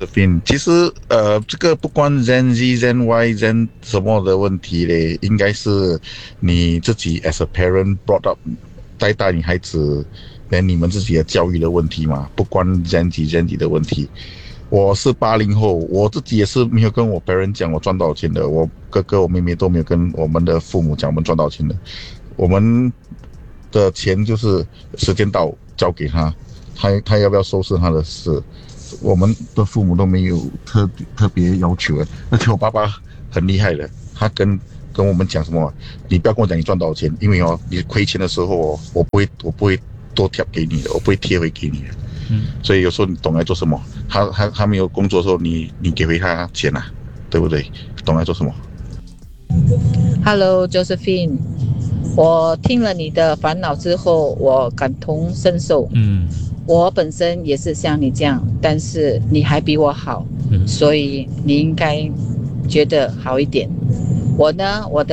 Josephine，其实这个不关 Gen Z、Gen Y、Gen 什么的问题嘞，应该是你自己 as a parent brought up 带大你孩子，连你们自己的教育的问题嘛，不关 Gen Z、Gen Z 的问题。我是80后，我自己也是没有跟我 parent 讲我赚多少钱的，我哥哥、我妹妹都没有跟我们的父母讲我们赚多少钱的。我们的钱就是时间到交给他，他要不要收拾他的事，我们的父母都没有特别要求的。而且我爸爸很厉害的，他跟我们讲什么，你不要跟我讲你赚多少钱，因为你亏钱的时候我不会多贴给你的，我不会贴回给你的。所以有时候你懂来做什么，他没有工作的时候，你给回他钱啊，对不对？懂来做什么？ Hello Josephine，我听了你的烦恼之后，我感同身受。我本身也是像你这样，但是你还比我好，所以你应该觉得好一点。我呢，我的